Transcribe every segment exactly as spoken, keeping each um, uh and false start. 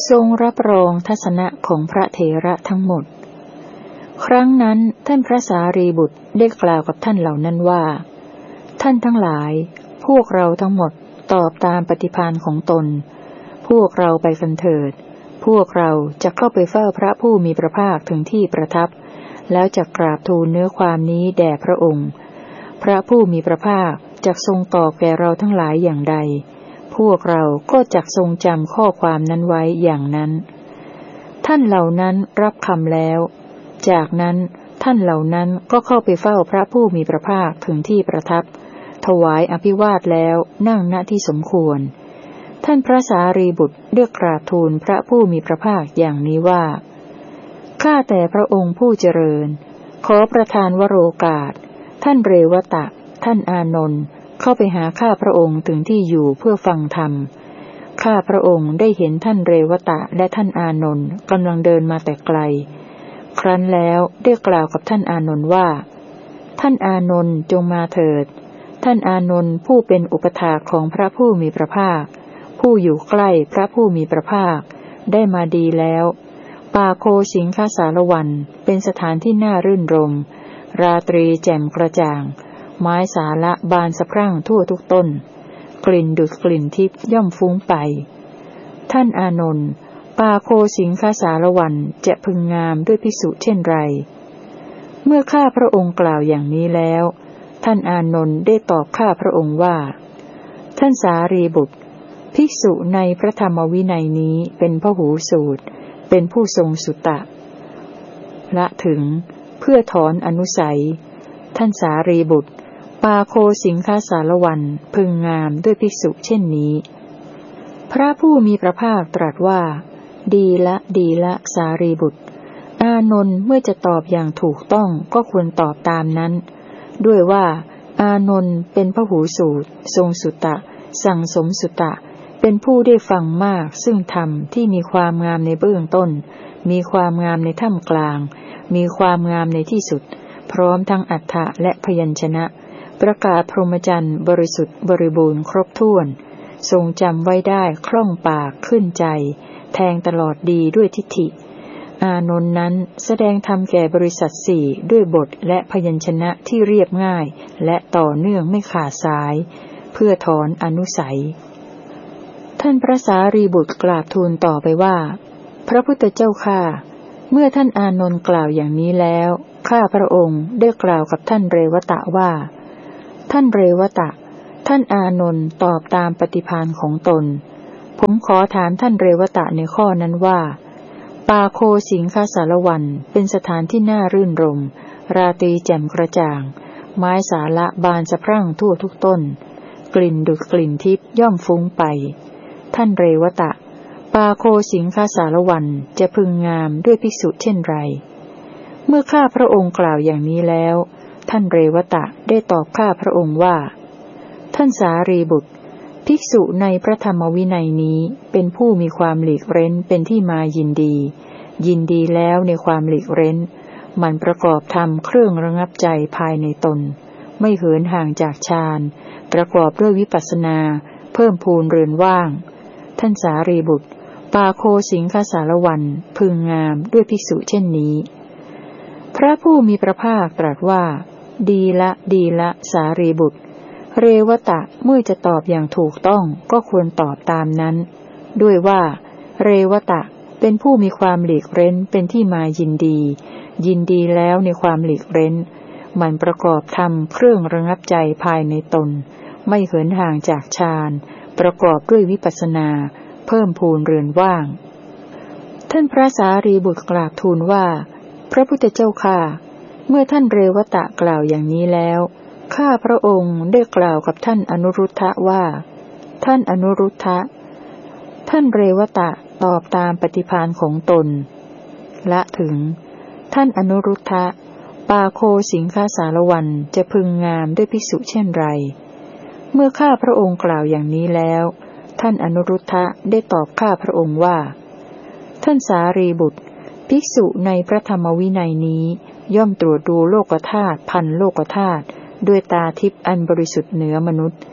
ทรงรับรองทัศนะของพระเถระทั้งหมดครั้งนั้นท่านพระสารีบุตรได้กล่าวกับท่านเหล่านั้นว่าท่านทั้งหลายพวกเราทั้งหมดตอบตามปฏิภาณของตนพวกเราไปกันเถิดพวกเราจะเข้าไปเฝ้าพระผู้มีพระภาคถึงที่ประทับแล้วจะกราบทูลเนื้อความนี้แด่พระองค์พระผู้มีพระภาคจักทรงตอบแก่เราทั้งหลายอย่างใดพวกเราก็จักทรงจำข้อความนั้นไว้อย่างนั้นท่านเหล่านั้นรับคำแล้วจากนั้นท่านเหล่านั้นก็เข้าไปเฝ้าพระผู้มีพระภาคถึงที่ประทับถวายอภิวาทแล้วนั่งณที่สมควรท่านพระสารีบุตรเรียกกราบทูลพระผู้มีพระภาคอย่างนี้ว่าข้าแต่พระองค์ผู้เจริญขอประทานวโรกาสท่านเรวตะท่านอานนท์เข้าไปหาข้าพระองค์ถึงที่อยู่เพื่อฟังธรรมข้าพระองค์ได้เห็นท่านเรวตะและท่านอานนท์กำลังเดินมาแต่ไกลครั้นแล้วได้กล่าวกับท่านอานนท์ว่าท่านอานนท์จงมาเถิดท่านอานนท์ผู้เป็นอุปถากของพระผู้มีพระภาคผู้อยู่ใกล้พระผู้มีพระภาคได้มาดีแล้วป่าโคสิงคสารวันเป็นสถานที่น่ารื่นรมราตรีแจ่มกระจ่างไม้สาละบานสะพรั่งทั่วทุกต้นกลิ่นดุจกลิ่นทิพย์ย่อมฟุ้งไปท่านอานนท์ป่าโคสิงคสารวันจะพึงงามด้วยภิกษุเช่นไรเมื่อข้าพระองค์กล่าวอย่างนี้แล้วท่านอานนท์ได้ตอบข้าพระองค์ว่าท่านสารีบุตรภิกษุในพระธรรมวินัยนี้เป็นพหูสูตรเป็นผู้ทรงสุตตะละถึงเพื่อถอนอนุสัยท่านสารีบุตรป่าโคสิงคสารวันพึงงามด้วยภิกษุเช่นนี้พระผู้มีพระภาคตรัสว่าดีละดีละสารีบุตรอานนท์เมื่อจะตอบอย่างถูกต้องก็ควรตอบตามนั้นด้วยว่าอานนท์เป็นพหูสูตรทรงสุตตะสั่งสมสุตตะเป็นผู้ได้ฟังมากซึ่งธรรมที่มีความงามในเบื้องต้นมีความงามในท่ามกลางมีความงามในที่สุดพร้อมทั้งอรรถะและพยัญชนะประกาศพรหมจรรย์บริสุทธิ์บริบูรณ์ครบถ้วนทรงจำไว้ได้คล่องปากขึ้นใจแทงตลอดดีด้วยทิฏฐิอานนท์นั้นแสดงธรรมแก่บริษัทสี่ด้วยบทและพยัญชนะที่เรียบง่ายและต่อเนื่องไม่ขาดสายเพื่อถอนอนุสัยท่านพระสารีบุตรกราบทูลต่อไปว่าพระพุทธเจ้าข้าเมื่อท่านอานนท์กล่าวอย่างนี้แล้วข้าพระองค์ได้กล่าวกับท่านเรวตะว่าท่านเรวตะท่านอานนท์ตอบตามปฏิภาณของตนผมขอถามท่านเรวตะในข้อนั้นว่าป่าโคสิงคสารวันเป็นสถานที่น่ารื่นรมราตรีแจ่มกระจ่างไม้สาละบานสะพรั่งทั่วทุกต้นกลิ่นดุจกลิ่นทิพย์ย่อมฟุ้งไปท่านเรวตะป่าโคสิงคสารวันจะพึงงามด้วยภิกษุเช่นไรเมื่อข้าพระองค์กล่าวอย่างนี้แล้วท่านเรวตะได้ตอบข้าพระองค์ว่าท่านสารีบุตรภิกษุในพระธรรมวินัยนี้เป็นผู้มีความหลีกเร้นเป็นที่มายินดียินดีแล้วในความหลีกเร้นมันประกอบธรรมเครื่องระงับใจภายในตนไม่เหินห่างจากฌานประกอบด้วยวิปัสสนาเพิ่มพูนเรือนว่างท่านสารีบุตรป่าโคสิงคสารวันพึงงามด้วยภิกษุเช่นนี้พระผู้มีพระภาคตรัสว่าดีละดีละสารีบุตรเรวตะเมื่อจะตอบอย่างถูกต้องก็ควรตอบตามนั้นด้วยว่าเรวตะเป็นผู้มีความหลีกเร้นเป็นที่มายินดียินดีแล้วในความหลีกเร้นมันประกอบธรรมเครื่องระงับใจภายในตนไม่เหินห่างจากฌานประกอบด้วยวิปัสสนาเพิ่มพูนเรือนว่างท่านพระสารีบุตรกราบทูลว่าพระพุทธเจ้าข้าเมื่อท่านเรวตะกล่าวอย่างนี้แล้วข้าพระองค์ได้กล่าวกับท่านอนุรุทธะว่าท่านอนุรุทธะท่านเรวตะตอบตามปฏิภาณของตนละถึงท่านอนุรุทธะป่าโคสิงคสารวันจะพึงงามด้วยภิกษุเช่นไรเมื่อข้าพระองค์กล่าวอย่างนี้แล้วท่านอนุรุทธะได้ตอบข้าพระองค์ว่าท่านสารีบุตรภิกษุในพระธรรมวินัยนี้ย่อมตรวจดูโลกธาตุพันโลกธาตุด้วยตาทิพย์อันบริสุทธิ์เหนือมนุษย์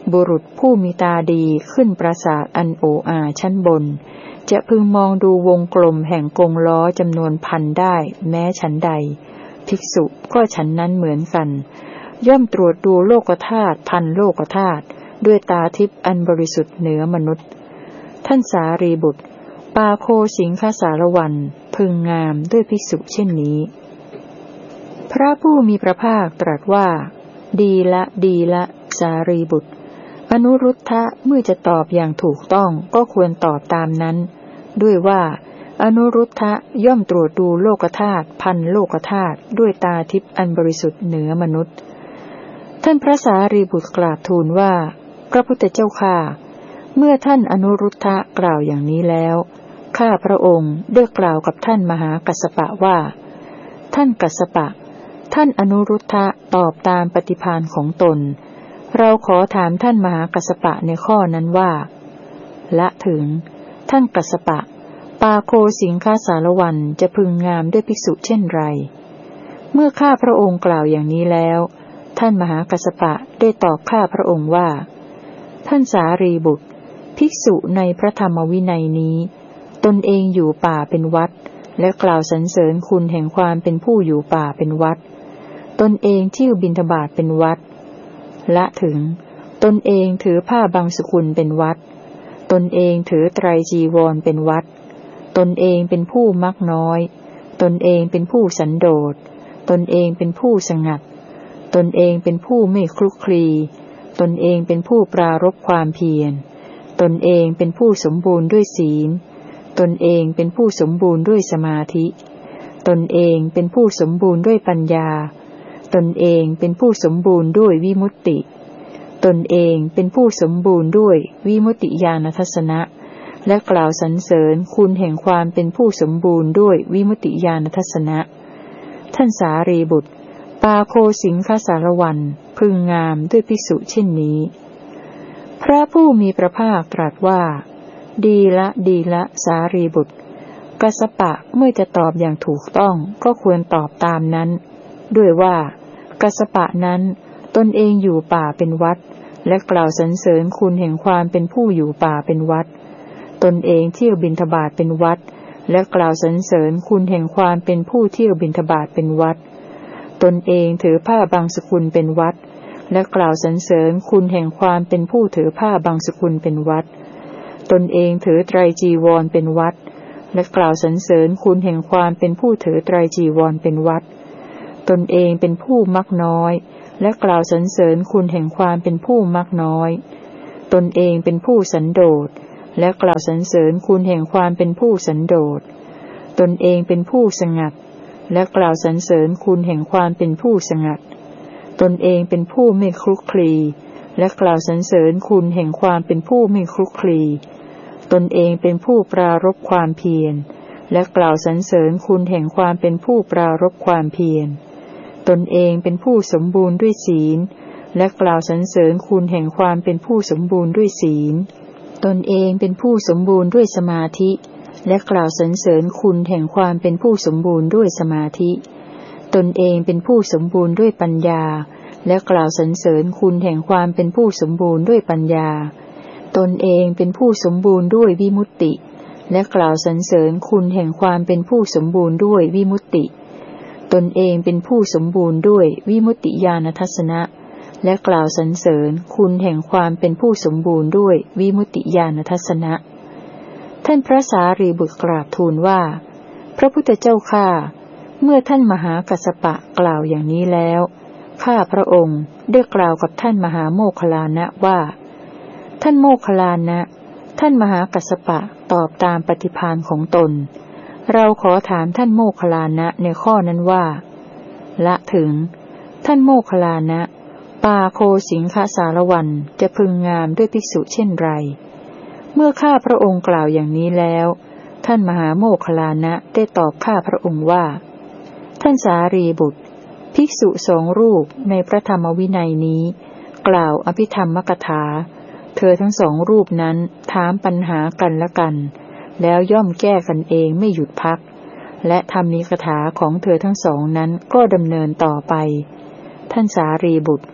บุรุษผู้มีตาดีขึ้นปราสาทอันโออาชั้นบนจะพึงมองดูวงกลมแห่งกงล้อจำนวนพันได้แม้ฉันใดภิกษุก็ฉันนั้นเหมือนกันย่อมตรวจดูโลกธาตุพันโลกธาตุด้วยตาทิพย์อันบริสุทธิ์เหนือมนุษย์ท่านสารีบุตรปาโคสิงคสารวันพึงงามด้วยภิกษุเช่นนี้พระผู้มีพระภาคตรัสว่าดีละดีละสารีบุตรอนุรุทธะเมื่อจะตอบอย่างถูกต้องก็ควรตอบตามนั้นด้วยว่าอนุรุทธะย่อมตรวจดูโลกธาตุพันโลกธาตุด้วยตาทิพย์อันบริสุทธิ์เหนือมนุษย์ท่านพระสารีบุตรกราบทูลว่าพระพุทธเจ้าข้าเมื่อท่านอนุรุทธะกล่าวอย่างนี้แล้วข้าพระองค์ได้กล่าวกับท่านมหากัสสปะว่าท่านกัสสปะท่านอนุรุทธะตอบตามปฏิภาณของตนเราขอถามท่านมหากัสสปะในข้อนั้นว่าละถึงท่านกัสสปะปาโคสิงคสารวันจะพึงงามด้วยภิกษุเช่นไรเมื่อข้าพระองค์กล่าวอย่างนี้แล้วท่านมหากัสสปะได้ตอบข้าพระองค์ว่าท่านสารีบุตรภิกษุในพระธรรมวินัยนี้ตนเองอยู่ป่าเป็นวัดและกล่าวสรรเสริญคุณแห่งความเป็นผู้อยู่ป่าเป็นวัดตนเองเที่ยวบิณฑบาตเป็นวัดละถึงตนเองถือผ้าบางสกุลเป็นวัดตนเองถือไตรจีวรเป็นวัดตนเองเป็นผู้มักน้อยตนเองเป็นผู้สันโดษตนเองเป็นผู้สงัดตนเองเป็นผู้ไม่คลุกคลีตนเองเป็นผู้ปรารภความเพียรตนเองเป็นผู้สมบูรณ์ด้วยศีลตนเองเป็นผู้สมบูรณ์ด้วยสมาธิตนเองเป็นผู้สมบูรณ์ด้วยปัญญาตนเองเป็นผู้สมบูรณ์ด้วยวิมุตติตนเองเป็นผู้สมบูรณ์ด้วยวิมุตติญาณทัสสนะและกล่าวสรรเสริญคุณแห่งความเป็นผู้สมบูรณ์ด้วยวิมุตติญาณทัสสนะท่านสารีบุตรปาโคสิงคสารวันพึงงามด้วยภิกษุเช่นนี้พระผู้มีพระภาคตรัสว่าดีละดีละสารีบุตรกัสสปะเมื่อจะตอบอย่างถูกต้องก็ควรตอบตามนั้นด้วยว่ากัสสปะนั้นตนเองอยู่ป่าเป็นวัดและกล่าวสรรเสริญคุณแห่งความเป็นผู้อยู่ป่าเป็นวัดตนเองเที่ยวบิณฑบาตเป็นวัดและกล่าวสรรเสริญคุณแห่งความเป็นผู้เที่ยวบิณฑบาตเป็นวัดตนเองถือผ้าบางสกุลเป็นวัดและกล่าวสรรเสริญคุณแห่งความเป็นผู้ถือผ้าบางสกุลเป็นวัดตนเองถือไตรจีวรเป็นวัดและกล่าวสรรเสริญคุณแห่งความเป็นผู้ถือไตรจีวรเป็นวัดตนเองเป็นผู้มักน้อยและกล่าวสรรเสริญคุณแห่งความเป็นผู้มักน้อยตนเองเป็นผู้สันโดษและกล่าวสรรเสริญคุณแห่งความเป็นผู้สันโดษตนเองเป็นผู้สงัดและกล่าวสรรเสริญคุณแห่งความเป็นผู้สงัดตนเองเป็นผู้ไม่คลุกคลีและกล่าวสรรเสริญคุณแห่งความเป็นผู้ไม่คลุกคลีตนเองเป็นผู้ปรารภความเพียรและกล่าวสรรเสริญคุณแห่งความเป็นผู้ปรารภความเพียรตนเองเป็นผู้สมบูรณ์ด้วยศีลและกล่าวสรรเสริญคุณแห่งความเป็นผู้สมบูรณ์ด้วยศีลตนเองเป็นผู้สมบูรณ์ด้วยสมาธิและกล่าวสรรเสริญคุณแห่งความเป็นผู้สมบูรณ์ด้วยสมาธิตนเองเป็นผู้สมบูรณ์ด้วยปัญญาและกล่าวสรรเสริญคุณแห่งความเป็นผู้สมบูรณ์ด้วยปัญญาตนเองเป็นผู้สมบูรณ์ด้วยวิมุตติและกล่าวสรรเสริญคุณแห่งความเป็นผู้สมบูรณ์ด้วยวิมุตติตนเองเป็นผู้สมบูรณ์ด้วยวิมุตติญาณทัสสนะและกล่าวสรรเสริญคุณแห่งความเป็นผู้สมบูรณ์ด้วยวิมุตติญาณทัสสนะท่านพระสารีบุตรกราบทูลว่าพระพุทธเจ้าข้าเมื่อท่านมหากัสสปะกล่าวอย่างนี้แล้วข้าพระองค์ได้กล่าวกับท่านมหาโมคคัลลานะว่าท่านโมคคัลลานะท่านมหากัสสปะตอบตามปฏิภาณของตนเราขอถามท่านโมคคัลลานะในข้อนั้นว่าละถึงท่านโมคคัลลานะปาโคสิงคสารวันจะพึงงามด้วยภิกษุเช่นไรเมื่อข้าพระองค์กล่าวอย่างนี้แล้วท่านมหาโมคคัลลานะได้ตอบข้าพระองค์ว่าท่านสารีบุตรภิกษุสองรูปในพระธรรมวินัยนี้กล่าวอภิธรรมกถาเธอทั้งสองรูปนั้นถามปัญหากันและกันแล้วย่อมแก้กันเองไม่หยุดพักและธรรมีกถาของเธอทั้งสองนั้นก็ดำเนินต่อไปท่านสารีบุตร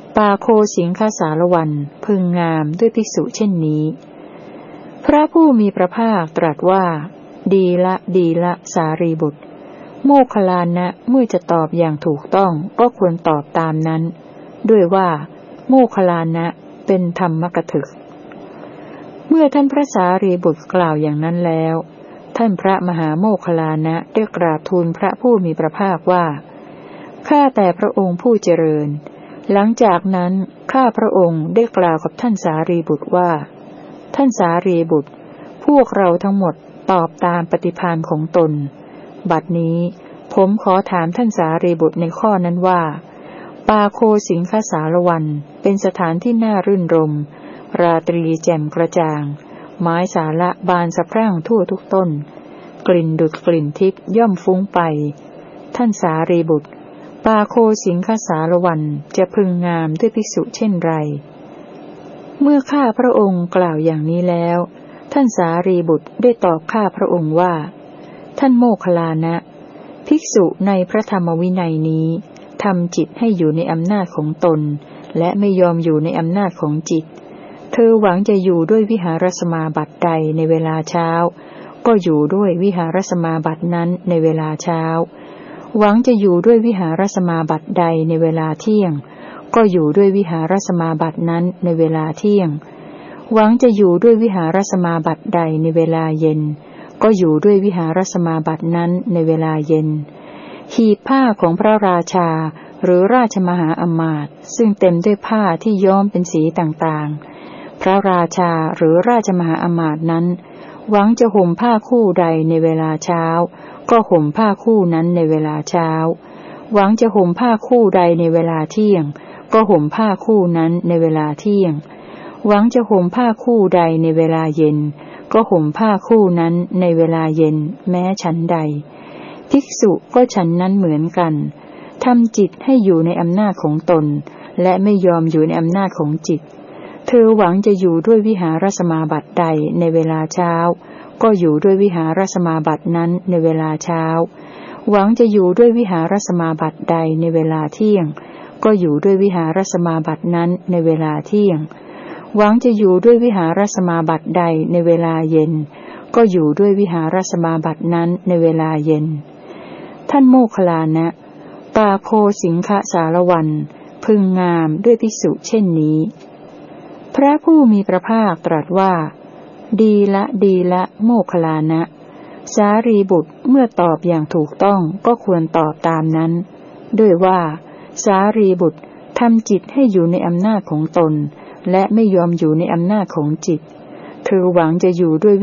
ปาโคสิงคสารวันพึงงามด้วยภิกษุเช่นนี้พระผู้มีพระภาคตรัสว่าดีละดีละสารีบุตรโมคคัลลานะเมื่อจะตอบอย่างถูกต้องก็ควรตอบตามนั้นด้วยว่าโมคคัลลานะเป็นธรรมกถึกเมื่อท่านพระสารีบุตรกล่าวอย่างนั้นแล้วท่านพระมหาโมคคัลลานะได้กราบทูลพระผู้มีพระภาคว่าข้าแต่พระองค์ผู้เจริญหลังจากนั้นข้าพระองค์ได้กล่าวกับท่านสารีบุตรว่าท่านสารีบุตรพวกเราทั้งหมดตอบตามปฏิภาณของตนบัดนี้ผมขอถามท่านสารีบุตรในข้อนั้นว่าปาโคสิงคสารวันเป็นสถานที่น่ารื่นรมราตรีแจ่มกระจ่างไม้สาละบานสะพรั่งทั่วทุกต้นกลิ่นดุจกลิ่นทิพย์ย่อมฟุ้งไปท่านสารีบุตรปาโคสิงคสารวันจะพึงงามด้วยภิกษุเช่นไรเมื่อข้าพระองค์กล่าวอย่างนี้แล้วท่านสารีบุตรได้ตอบข้าพระองค์ว่าท่านโมคคัลลานะภิกษุในพระธรรมวินัยนี้ทำจิตให้อยู่ในอำนาจของตนและไม่ยอมอยู่ในอำนาจของจิตเธอหวังจะอยู่ด้วยวิหารสมาบัติใดในเวลาเช้าก็อยู่ด้วยวิหารสมาบัตินั้นในเวลาเช้าหวังจะอยู่ด้วยวิหารสมาบัติใดในเวลาเที่ยงก็อยู่ด้วยวิหารสมาบัตินั้นในเวลาเที่ยงหวังจะอยู่ด้วยวิหารสมาบัติใดในเวลาเย็นก็อยู่ด้วยวิหารสมาบัตินั้นในเวลาเย็นหีบผ้าของพระราชาหรือราชมหาอมาตย์ซึ่งเต็มด้วยผ้าที่ย้อมเป็นสีต่างๆพระราชาหรือราชมหาอมาตย์นั้นหวังจะห่มผ้าคู่ใดในเวลาเช้าก็ห่มผ้าคู่นั้นในเวลาเช้าหวังจะห่มผ้าคู่ใดในเวลาเที่ยงก็ห่มผ้าคู่นั้นในเวลาเที่ยงหวังจะห่มผ้าคู่ใดในเวลาเย็นก็ห่มผ้าคู่นั้นในเวลาเย็นแม้ฉันใดภิกษุก็ฉันนั้นเหมือนกันทำจิตให้อยู่ในอำนาจของตนและไม่ยอมอยู่ในอำนาจของจิตเธอหวังจะอยู่ด้วยวิหารสมาบัติใดในเวลาเช้าก็อยู่ด้วยวิหารสมาบัตินั้นในเวลาเช้าหวังจะอยู่ด้วยวิหารสมาบัติใดในเวลาเที่ยงก็อยู่ด้วยวิหารสมาบัตินั้นในเวลาเที่ยงหวังจะอยู่ด้วยวิหารสมาบัติใดในเวลาเย็นก็อยู่ด้วยวิหารสมาบัตินั้นในเวลาเย็นท่านโมคคัลลานะปาโคสิงคสารวันพึงงามด้วยภิกษุเช่นนี้พระผู้มีพระภาคตรัสว่าดีละดีละโมคคัลลานะสารีบุตรเมื่อตอบอย่างถูกต้องก็ควรตอบตามนั้นด้วยว่าสารีบุตรทำจิตให้อยู่ในอำนาจของตนและไม่ยอมอยู่ในอำนาจของจิตเธอหวังจะอยู่ด้วย